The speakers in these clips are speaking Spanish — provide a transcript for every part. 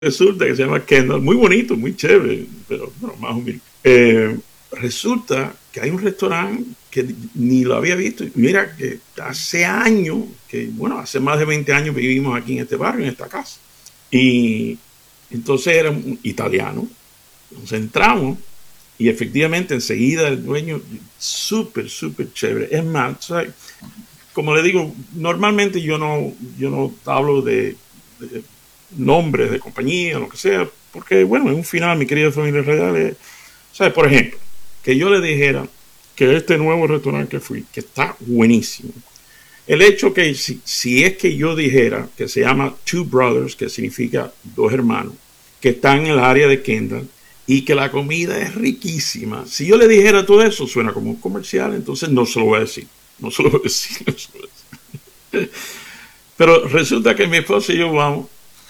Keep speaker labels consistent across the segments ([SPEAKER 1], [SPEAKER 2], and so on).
[SPEAKER 1] resulta que se llama Kendall, muy bonito, muy chévere, pero bueno, más humilde. Resulta que hay un restaurante que ni lo había visto. Mira que hace años, que bueno, hace más de 20 años vivimos aquí en este barrio, en esta casa. Y entonces era un italiano. Nos entramos y efectivamente enseguida el dueño, súper, súper chévere. Es más, ¿sabes? Como le digo, normalmente yo no hablo de nombres de compañía, lo que sea, porque bueno, en un final, mi querida familia real, ¿sabes? Por ejemplo, que yo le dijera que este nuevo restaurante que fui, que está buenísimo. El hecho que si es que yo dijera que se llama Two Brothers, que significa dos hermanos, que están en el área de Kendall y que la comida es riquísima. Si yo le dijera todo eso, suena como un comercial, entonces no se lo voy a decir. No se lo voy a decir. No se lo voy a decir. Pero resulta que mi esposa y yo vamos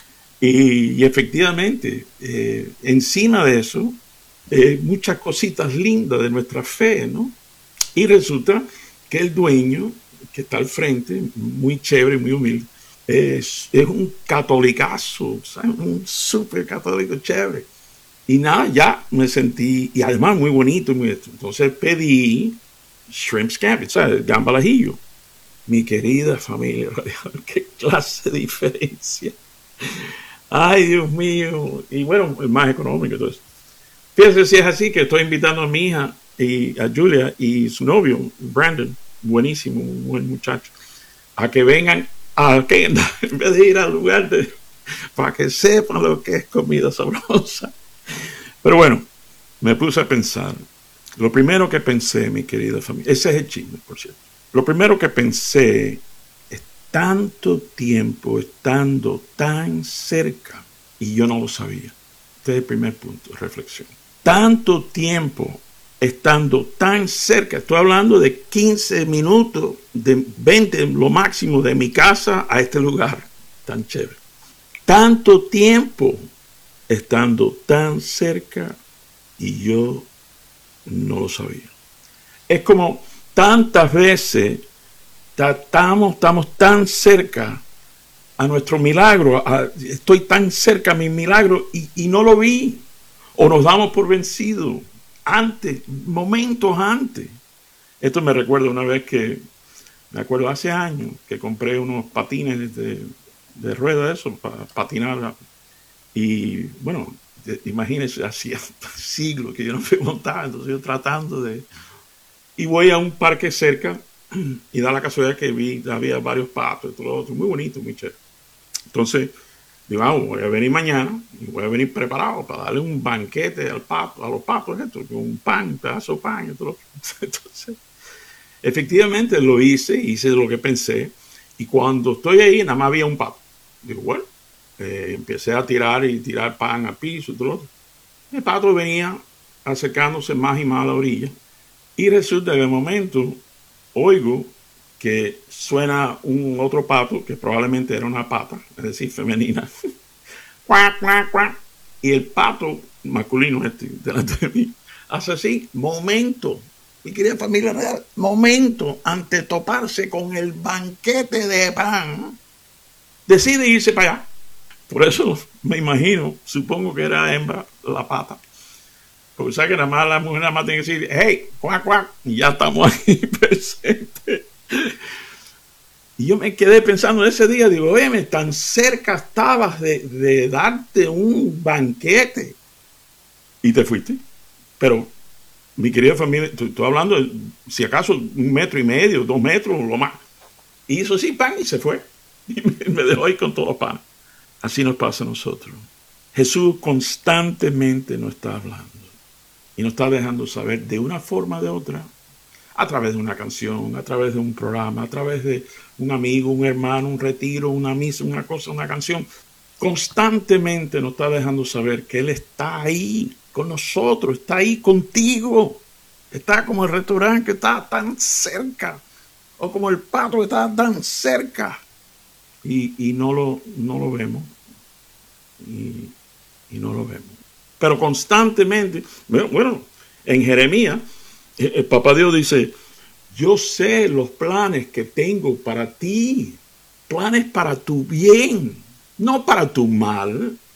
[SPEAKER 1] y efectivamente, encima de eso, muchas cositas lindas de nuestra fe, ¿no? Y resulta que el dueño, que está al frente, muy chévere, muy humilde, es un catolicazo, ¿sabes? Un súper católico chévere. Y nada, ya me sentí, y además muy bonito, muy esto. Entonces pedí shrimp scampi, ¿sabes? Gamba al ajillo. Mi querida familia, qué clase de diferencia. Ay, Dios mío. Y bueno, es más económico. Entonces, fíjese si es así que estoy invitando a mi hija y a Julia y su novio, Brandon, buenísimo, un buen muchacho, a que vengan a Kendall en vez de ir al lugar para que sepan lo que es comida sabrosa. Pero bueno, me puse a pensar. Lo primero que pensé, mi querida familia, ese es el chisme, por cierto. Lo primero que pensé es tanto tiempo estando tan cerca y yo no lo sabía. Este es el primer punto de reflexión. Tanto tiempo estando tan cerca, estoy hablando de 15 minutos, de 20 lo máximo de mi casa a este lugar tan chévere. Tanto tiempo estando tan cerca y yo no lo sabía. Es como tantas veces estamos tan cerca a nuestro milagro, estoy tan cerca a mi milagro y no lo vi, o nos damos por vencido antes, momentos antes. Esto me recuerda una vez que, me acuerdo hace años, que compré unos patines de rueda, eso, para patinar. Y bueno, imagínense, hacía siglos que yo no me montaba, entonces yo tratando de... Y voy a un parque cerca y da la casualidad que había varios patos y todo lo otro, muy bonito, muy chévere. Entonces, digo, voy a venir mañana y voy a venir preparado para darle un banquete al pato, a los patos, esto, con un pan, un pedazo de pan y todo lo otro. Entonces, efectivamente lo hice lo que pensé, y cuando estoy ahí, nada más había un pato. Digo, bueno, empecé a tirar pan al piso y todo lo otro. El pato venía acercándose más y más a la orilla, y resulta que de momento oigo que suena un otro pato, que probablemente era una pata, es decir, femenina. Cuac, cuac, cuac. Y el pato masculino delante de mí hace así, momento, mi querida familia real, momento, ante toparse con el banquete de pan, decide irse para allá. Por eso me imagino, supongo que era hembra la pata. Porque sabe que nada más la mujer nada más tiene que decir, hey, cuac, cuac, y ya estamos ahí presentes. Y yo me quedé pensando ese día, digo, oye, tan cerca estabas de darte un banquete y te fuiste. Pero, mi querida familia, estoy hablando de, si acaso, 1,5 metros, 2 metros, lo más. Y hizo así, pan, y se fue. Y me dejó ahí con todos los panes. Así nos pasa a nosotros. Jesús constantemente nos está hablando y nos está dejando saber de una forma o de otra, a través de una canción, a través de un programa, a través de un amigo, un hermano, un retiro, una misa, una cosa, una canción. Constantemente nos está dejando saber que Él está ahí con nosotros, está ahí contigo. Está como el restaurante que está tan cerca, o como el pato que está tan cerca, y no lo vemos, y no lo vemos. Pero constantemente, bueno, en Jeremías, el papá Dios dice, yo sé los planes que tengo para ti, planes para tu bien, no para tu mal.